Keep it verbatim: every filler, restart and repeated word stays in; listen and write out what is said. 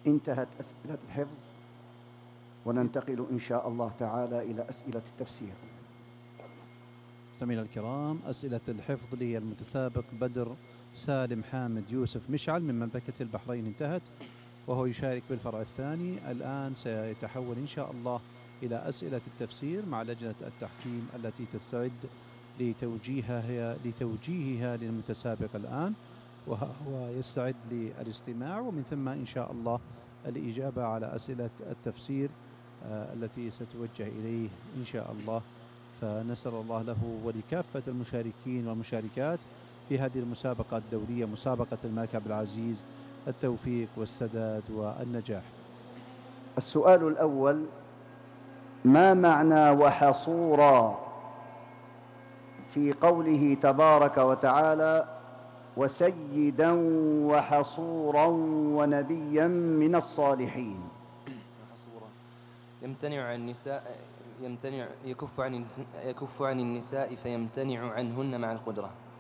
انتهت أسئلة الحفظ، وننتقل إن شاء الله تعالى إلى أسئلة التفسير. مستمعينا الكرام، أسئلة الحفظ للمتسابق بدر سالم حامد يوسف مشعل من مملكة البحرين انتهت، وهو يشارك بالفرع الثاني. الآن سيتحول إن شاء الله إلى أسئلة التفسير مع لجنة التحكيم التي تستعد لتوجيهها لتوجيهها للمتسابق الآن، وهو يستعد للاستماع ومن ثم إن شاء الله الإجابة على أسئلة التفسير آه التي ستوجه إليه إن شاء الله. فنسأل الله له ولكافة المشاركين والمشاركات في هذه المسابقة الدولية، مسابقة الملك عبد العزيز، التوفيق والسداد والنجاح. السؤال الأول: ما معنى وحصورا في قوله تبارك وتعالى وسيدا وحصورا ونبيا من الصالحين؟ وحصورا يمتنع عن النساء يمتنع يكف عن يكف عن النساء فيمتنع عنهن مع القدرة.